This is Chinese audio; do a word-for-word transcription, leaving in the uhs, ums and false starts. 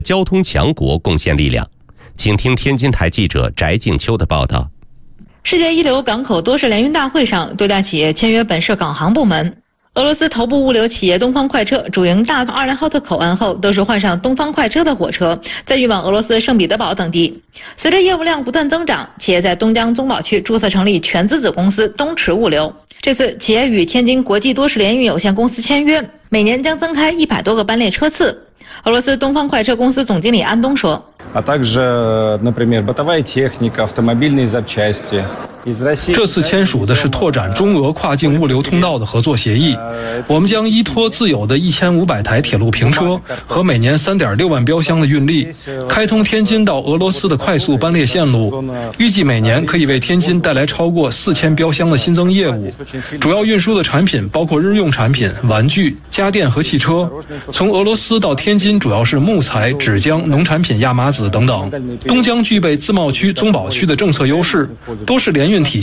交通强国贡献力量。请听天津台记者翟静秋的报道。 世界一流港口多式联运大会上，多家企业签约本市港航部门。俄罗斯头部物流企业东方快车主营大阿联浩特口岸后，都是换上东方快车的火车，再运往俄罗斯圣彼得堡等地。随着业务量不断增长，企业在东江宗保区注册成立全资子公司东驰物流。这次企业与天津国际多式联运有限公司签约，每年将增开一百多个班列车次。俄罗斯东方快车公司总经理安东说。 А также, например, бытовая техника, автомобильные запчасти. 这次签署的是拓展中俄跨境物流通道的合作协议，我们将依托自有的一千五百台铁路平车和每年三点六万标箱的运力，开通天津到俄罗斯的快速班列线路，预计每年可以为天津带来超过四千标箱的新增业务。主要运输的产品包括日用产品、玩具、家电和汽车。从俄罗斯到天津主要是木材、纸浆、农产品亚麻籽等等。东江具备自贸区、宗保区的政策优势，多式联运体系